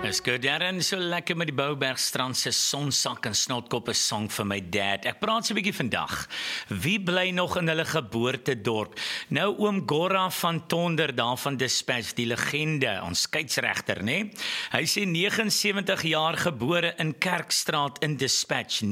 Is goed, Darren, so lekker met die Boubergstrand se sonsak en snotkoppe song vir my dad. Ek praat so 'n bietjie vandag. Wie bly nog in hulle geboortedorp? Nou oom Gora van Tonder daar van Dispatch, die legende, ons skeieregter, né? Hy sê 79 jaar gebore in Kerkstraat in Dispatch.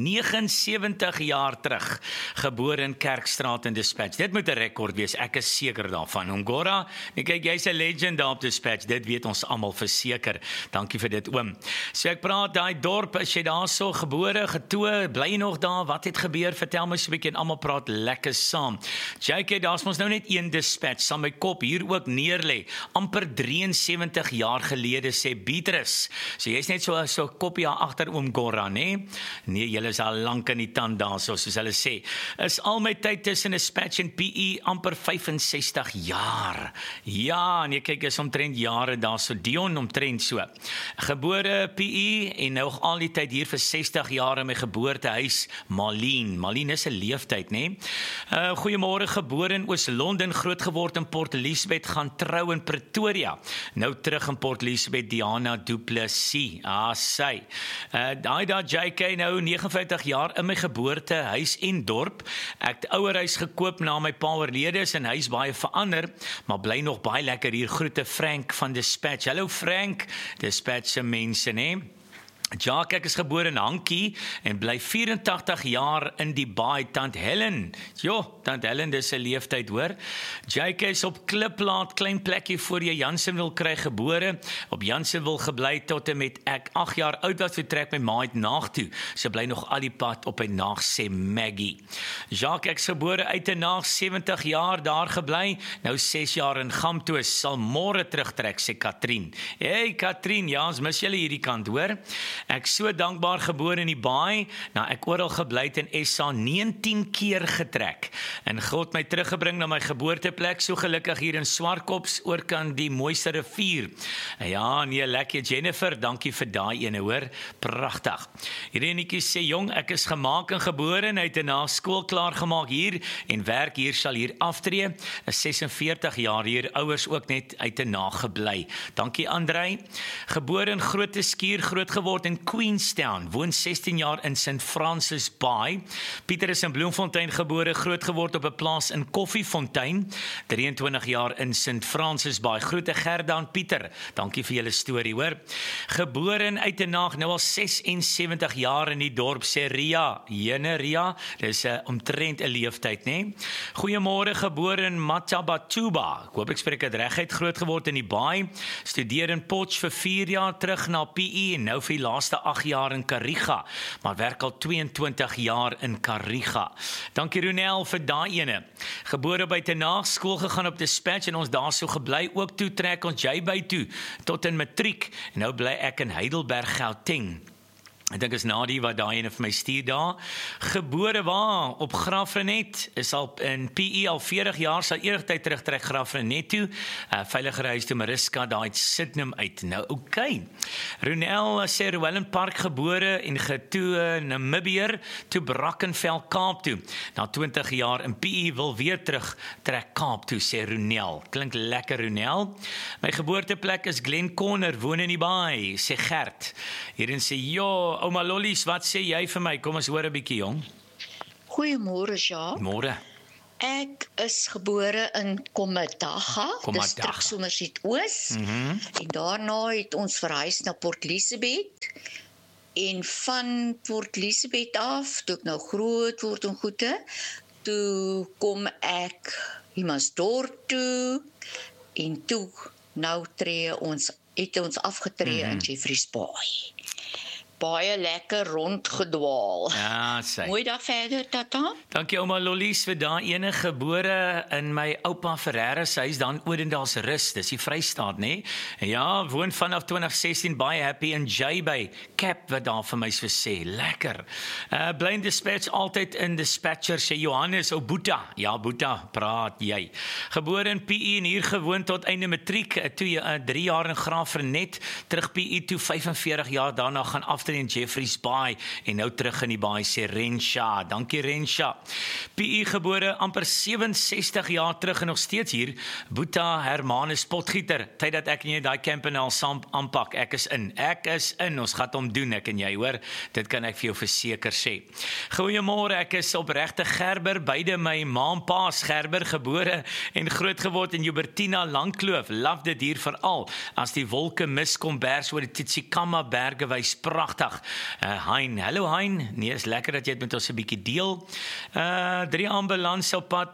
79 jaar terug gebore in Kerkstraat in Dispatch. Dit moet 'n rekord wees, ek is seker daarvan. Oom Gora, kyk, jy's 'n legend daar op Dispatch. Dit weet ons almal verseker. Dankie vir dit, oom. So ek praat, daai dorp, as jy daar so gebore, getoe, bly nog daar, wat het gebeur? Vertel my so 'n bietjie en almal praat lekker saam. JK, daar's mos nou net een Dispatch, sal my kop hier ook neerlê. Amper 73 jaar gelede, sê Beatrice. So jy's net so koppie agter oom Gora, né? Nee, julle is al lank in die tand daar, soos hulle sê. Is al my tyd tussen Dispatch en PE amper 65 jaar. Ja, nee, kyk, is omtrent jare daar, so Dion omtrent so. Gebore PE en nog al die tyd hier vir 60 jaar in my geboortehuis, Malien is 'n leeftyd, né? Goeiemôre, gebore in Oos-London, groot geword in Port Elizabeth, gaan trou in Pretoria. Nou terug in Port Elizabeth, Diana Du Plessis. Sy. Daai daar JK nou 59 jaar in my geboortehuis en dorp. Ek het ouerhuis gekoop na my pa oorlede is en hy's baie verander, maar bly nog baie lekker hier. Groete Frank van Dispatch. Hallo Frank, Dispatch se mense, né? Jacques, ek is gebore in Hankie en bly 84 jaar in die baai. Tant Helen, Tant Helen, dis 'n leeftyd, hoor. JK is op Kliplaat, klein plekkie voor jy Jansenwil kry, gebore. Op Jansenwil gebly tot en met ek 8 jaar oud was, vertrek my ma uit Naag toe. Sy bly nog al die pad op 'n Naag, sê Maggie. Jacques, ek is gebore uit 'n Naag, 70 jaar daar gebly, nou 6 jaar in Gamtoos, sal môre terugtrek, sê Katrien. Hey Katrien, ja, ons mis julle hierdie kant, hoor. Ek so dankbaar gebore in die baai, ek oral gebly het in SA 19 keer getrek. En God my teruggebring na my geboorteplek, so gelukkig hier in Swartkops, oorkant die mooiste rivier. Ja, nee, lekker Jennifer, dankie vir daai ene, hoor. Pragtig. Irenetjie sê, jong, ek is gemaak en gebore en uit 'n na skool klaar gemaak hier en werk hier, sal hier aftree. Is 46 jaar hier, ouers ook net uit 'n na gebly. Dankie Andrei. Gebore in Grote Skuur, groot geword in Queenstown, woon 16 jaar in St. Francis Bay. Pieter is in Bloemfontein gebore, groot geword op 'n plaas in Koffiefontein, 23 jaar in St. Francis Bay. Groete Gerda en Pieter, dankie vir julle storie, hoor. Gebore in Uitenaag, nou al 76 jaar in die dorp, sê Ria. Jene Ria, dis omtrent 'n leeftyd, né? Goeiemôre, gebore in Matabatuba. Ek hoop ek spreek dit reg uit, groot geword in die Baai, studeer in Potch vir 4 jaar, terug na PE en nou vir die laaste 8 jaar in Kariga, maar werk al 22 jaar in Kariga. Dankie Ronel vir daai ene. Gebore by Tenaag, skool gegaan op Dispatch en ons daar so gebly, ook toe trek ons jy by toe, tot in matriek, en nou bly ek in Heidelberg, Gauteng. Ek dink is Nadie wat daai ene vir my stuur daar. Gebore waar? Op Graafrenet, is al in PE al 40 jaar, sal eertyd terugtrek Graafrenet toe, veiliger huis toe Mariska, daar uit Sydenham uit. Nou, okay. Ronel sê Rowellen Park gebore en getoe Namibier, toe Brackenfell Kaap toe. Na 20 jaar in PE wil weer terugtrek Kaap toe, sê Ronel. Klink lekker Ronel. My geboorteplek is Glencorner, woon in die Baai, sê Gert. Hierin sê, Ouma Lollies, wat sê jy vir my? Kom ons hoor 'n bietjie, jong. Goeiemôre, Jacques. Môre. Ek is gebore in Komataga, dis terug Somerset Oos. En daarna het ons verhuis na Port Elizabeth. En van Port Elizabeth af, toe ek nou groot word en goede, toe kom ek Humansdorp toe, en toe nou het ons afgetree in Jeffreys Bay. Baie lekker rondgedwaal. Ja, sê. Mooi dag verder, tata. Dankie ouma Lollies vir daai ene, gebore in my oupa Ferreira se huis dan Odendaalsrus, dis die Vrystaat, né? Ja, woon vanaf 2016 baie happy in J-Bay, Cap wat daar vir my so sê, lekker. Bly in Dispatch, altyd in Dispatcher, sê Johannes, Boeta. Ja, Boeta, praat jy. Gebore in PE en hier gewoon tot einde matriek, toe 3 jaar in Graafrenet, terug PE toe 45 jaar, daarna gaan aftree agter in Jeffreys Bay en nou terug in die baai, sê Rensha. Dankie Rensha. PI gebore amper 67 jaar terug en nog steeds hier. Boeta Hermanus Potgieter. Tyd dat ek en jy daai Campanile saam aanpak. Ek is in. Ons gaan hom doen, ek en jy, hoor. Dit kan ek vir jou verseker sê. Goeiemôre, ek is opregte Gerber, beide my ma en pa's Gerber, gebore en groot geword in Jubertina Langkloof. Love dit hier veral as die wolke mis kom bers oor die Tsitsikamma berge wys pragtig. Hein, hallo Hein. Nee, is lekker dat jy dit met ons 'n bietjie deel. 3 ambulans op pad,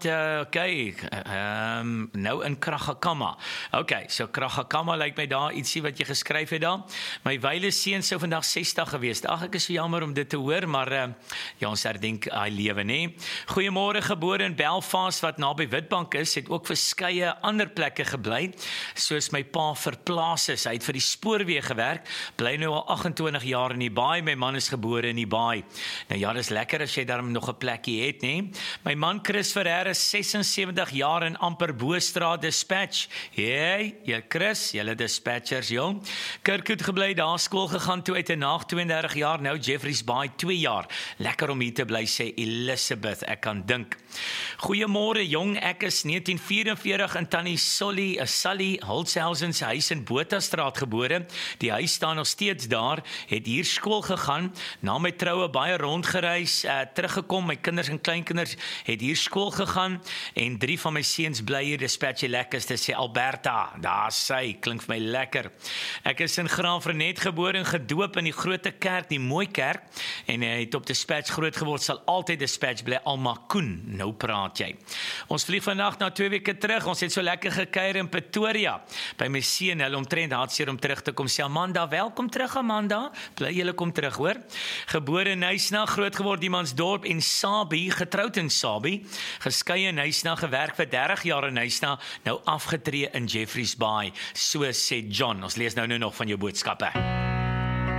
nou in Kragakama. So Kragakama lyk my daar ietsie wat jy geskryf het daar. My wyle seun sou vandag 60 gewees. Ag, ek is so jammer om dit te hoor, maar ons herdenk hy lewe, nê. Goeiemôre, gebore in Belfast wat naby Witbank is, het ook verskeie ander plekke gebly, soos my pa verplaas is. Hy het vir die spoorweë gewerk, bly nou al 28 jaar in die baai. My man is gebore in die baai. Nou ja, dis lekker as jy daarom nog 'n plekkie het, nê. My man Chris Ferreira is 76 jaar in amper Boestraat Dispatch. Hey, jy Chris, julle dispatchers, jong. Kirkwood gebly, daar skool gegaan toe uit 'n naag 32 jaar, nou Jeffreys Bay 2 jaar. Lekker om hier te bly, sê Elizabeth, ek kan dink. Goeiemôre jong, ek is 1944 in Tannie Sally Holzhausen se huis in Botastraat gebore. Die huis staan nog steeds daar, het hier skool gegaan, na my troue baie rondgereis, teruggekom, my kinders en kleinkinders het hier skool gegaan, en 3 van my seuns bly hier, dispatchie lekkers, dit sê Alberta, daar sy, klink vir my lekker. Ek is in Graafrenet gebore en gedoop in die grote kerk, die mooi kerk, en het op dispatch groot geword, sal altyd dispatch bly, Alma Koen, nou praat jy. Ons vlieg vandag na 2 weke terug, ons het so lekker gekuier in Pretoria, by my seun, hulle omtrent hartseer om terug te kom, sê Amanda, welkom terug Amanda, bly julle kom terug hoor. Gebore in Nysna, groot geword in Mansdorp en Sabie, getroud in Sabie, geskei in Nysna, gewerk vir 30 jaar in Nysna, nou afgetree in Jeffreys Bay, so sê John. Ons lees nou nog van jou boodskappe.